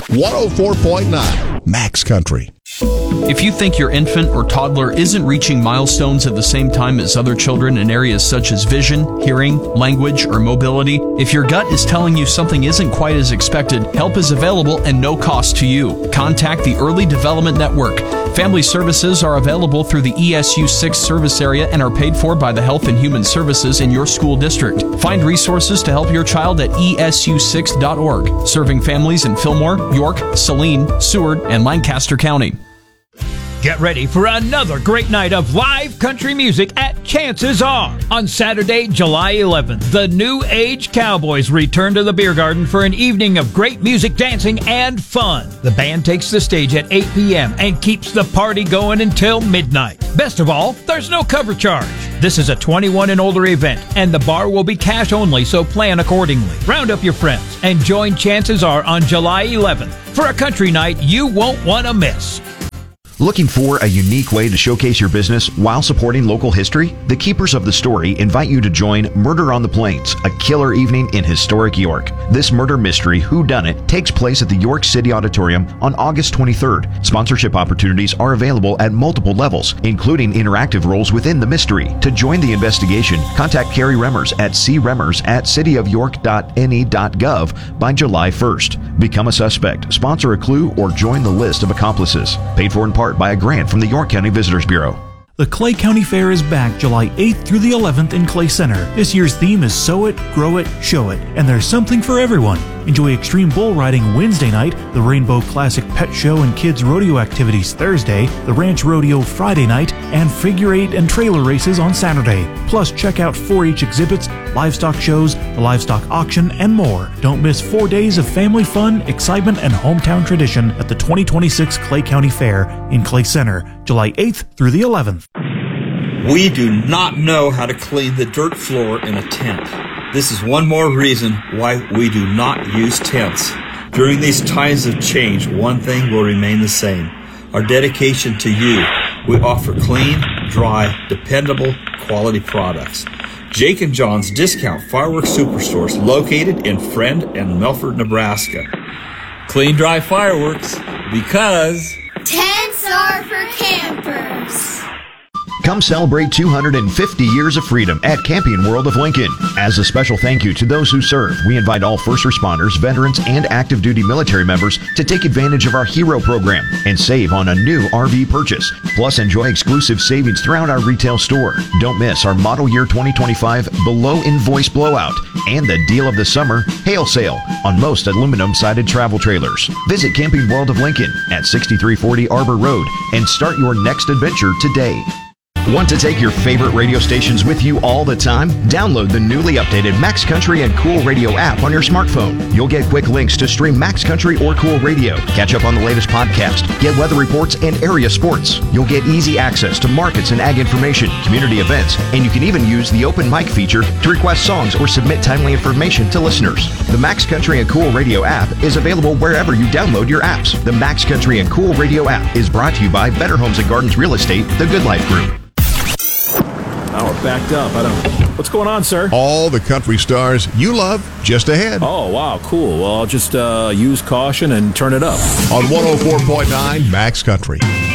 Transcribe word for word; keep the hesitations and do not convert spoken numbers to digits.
one oh four point nine Max Country. If you think your infant or toddler isn't reaching milestones at the same time as other children in areas such as vision, hearing, language, or mobility, if your gut is telling you something isn't quite as expected, help is available and no cost to you. Contact the Early Development Network. Family services are available through the E S U six service area and are paid for by the Health and Human Services in your school district. Find resources to help your child at E S U six dot org, serving families in Fillmore, York, Saline, Seward, and Lancaster County. Get ready for another great night of live country music at Chances Are. On Saturday, July eleventh, the New Age Cowboys return to the Beer Garden for an evening of great music, dancing, and fun. The band takes the stage at eight p.m. and keeps the party going until midnight. Best of all, there's no cover charge. This is a twenty-one and older event, and the bar will be cash only, so plan accordingly. Round up your friends and join Chances Are on July eleventh for a country night you won't want to miss. Looking for a unique way to showcase your business while supporting local history? The Keepers of the Story invite you to join Murder on the Plains, a killer evening in historic York. This murder mystery whodunit takes place at the York City Auditorium on August twenty-third. Sponsorship opportunities are available at multiple levels, including interactive roles within the mystery. To join the investigation, contact Carrie Remmers at c remmers at city of york dot n e dot gov by July first. Become a suspect, sponsor a clue, or join the list of accomplices. Paid for in part by a grant from the York County Visitors Bureau. The Clay County Fair is back July eighth through the eleventh in Clay Center. This year's theme is Sow It, Grow It, Show It, and there's something for everyone. Enjoy extreme bull riding Wednesday night, the Rainbow Classic Pet Show and Kids Rodeo activities Thursday, the Ranch Rodeo Friday night, and figure eight and trailer races on Saturday. Plus, check out four H exhibits, livestock shows, the livestock auction, and more. Don't miss four days of family fun, excitement, and hometown tradition at the twenty twenty-six Clay County Fair in Clay Center, July eighth through the eleventh. We do not know how to clean the dirt floor in a tent. This is one more reason why we do not use tents. During these times of change, one thing will remain the same: our dedication to you. We offer clean, dry, dependable, quality products. Jake and John's Discount Fireworks Superstores, located in Friend and Melford, Nebraska. Clean, dry fireworks, because tents are for campers. Come celebrate two hundred fifty years of freedom at Camping World of Lincoln. As a special thank you to those who serve, we invite all first responders, veterans, and active duty military members to take advantage of our Hero program and save on a new R V purchase. Plus, enjoy exclusive savings throughout our retail store. Don't miss our model year twenty twenty-five below invoice blowout and the deal of the summer hail sale on most aluminum sided travel trailers. Visit Camping World of Lincoln at sixty-three forty Arbor Road and start your next adventure today. Want to take your favorite radio stations with you all the time? Download the newly updated Max Country and Cool Radio app on your smartphone. You'll get quick links to stream Max Country or Cool Radio, catch up on the latest podcast, get weather reports and area sports. You'll get easy access to markets and ag information, community events, and you can even use the open mic feature to request songs or submit timely information to listeners. The Max Country and Cool Radio app is available wherever you download your apps. The Max Country and Cool Radio app is brought to you by Better Homes and Gardens Real Estate, the Good Life Group. Now we're backed up. I don't. What's going on, sir? All the country stars you love just ahead. Oh, wow, cool. Well, I'll just uh, use caution and turn it up. On one oh four point nine Max Country.